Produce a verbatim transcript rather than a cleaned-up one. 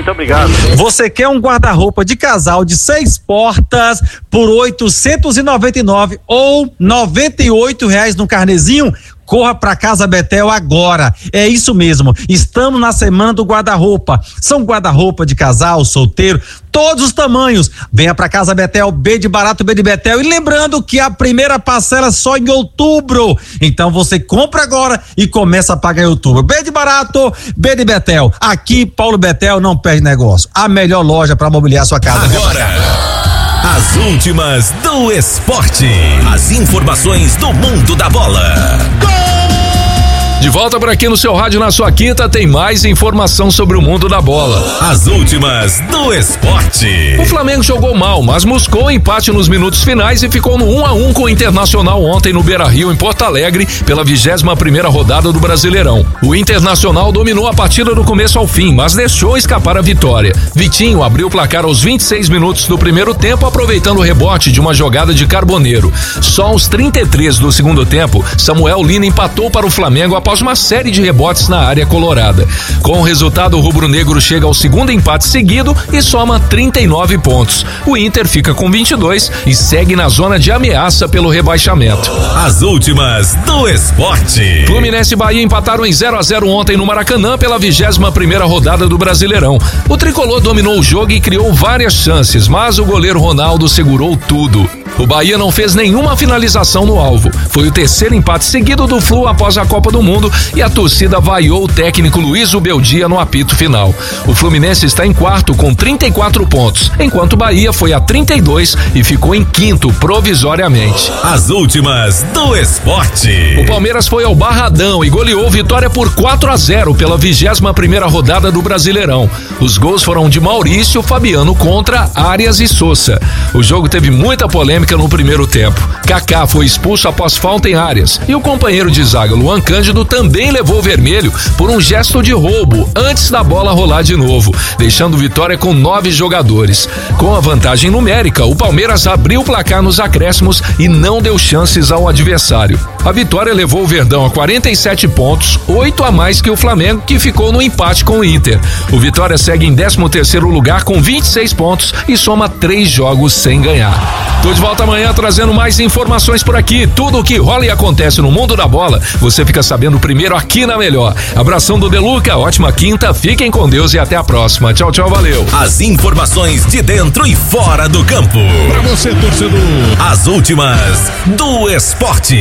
Muito obrigado. Você quer um guarda-roupa de casal de seis portas por oitocentos e noventa e nove ou noventa e oito reais no carnezinho? Corra para Casa Betel agora. É isso mesmo. Estamos na semana do guarda-roupa. São guarda-roupa de casal, solteiro, todos os tamanhos. Venha para Casa Betel, B de barato, B de Betel. E lembrando que a primeira parcela só em outubro. Então você compra agora e começa a pagar em outubro. B de barato, B de Betel. Aqui, Paulo Betel não perde negócio. A melhor loja para mobiliar sua casa. Agora, as últimas do esporte. As informações do mundo da bola. De volta por aqui no seu rádio, na sua quinta, tem mais informação sobre o mundo da bola. As últimas do esporte. O Flamengo jogou mal, mas buscou o empate nos minutos finais e ficou no um a um com o Internacional ontem no Beira-Rio, em Porto Alegre, pela vigésima primeira rodada do Brasileirão. O Internacional dominou a partida do começo ao fim, mas deixou escapar a vitória. Vitinho abriu o placar aos vinte e seis minutos do primeiro tempo, aproveitando o rebote de uma jogada de Carboneiro. Só aos trinta e três do segundo tempo, Samuel Lina empatou para o Flamengo após uma série de rebotes na área colorada. Com o resultado, o rubro-negro chega ao segundo empate seguido e soma trinta e nove pontos. O Inter fica com vinte e dois e segue na zona de ameaça pelo rebaixamento. As últimas do esporte. Fluminense e Bahia empataram em zero a zero ontem no Maracanã pela vigésima primeira rodada do Brasileirão. O tricolor dominou o jogo e criou várias chances, mas o goleiro Ronaldo segurou tudo. O Bahia não fez nenhuma finalização no alvo. Foi o terceiro empate seguido do Flu após a Copa do Mundo e a torcida vaiou o técnico Luiz Ubeldia no apito final. O Fluminense está em quarto com trinta e quatro pontos, enquanto o Bahia foi a trinta e dois e ficou em quinto provisoriamente. As últimas do esporte. O Palmeiras foi ao Barradão e goleou Vitória por quatro a zero pela vigésima primeira rodada do Brasileirão. Os gols foram de Maurício, Fabiano contra Arias e Sousa. O jogo teve muita polêmica no primeiro tempo. Kaká foi expulso após falta em Arias e o companheiro de zaga Luan Cândido também levou vermelho por um gesto de roubo antes da bola rolar de novo, deixando Vitória com nove jogadores. Com a vantagem numérica, o Palmeiras abriu o placar nos acréscimos e não deu chances ao adversário. A Vitória levou o Verdão a quarenta e sete pontos, oito a mais que o Flamengo, que ficou no empate com o Inter. O Vitória segue em décimo terceiro lugar com vinte e seis pontos e soma três jogos sem ganhar. Tô de volta amanhã trazendo mais informações por aqui. Tudo o que rola e acontece no mundo da bola, você fica sabendo primeiro aqui na Melhor. Abração do Deluca, ótima quinta, fiquem com Deus e até a próxima. Tchau, tchau, valeu. As informações de dentro e fora do campo. Pra você, torcedor. As últimas do esporte.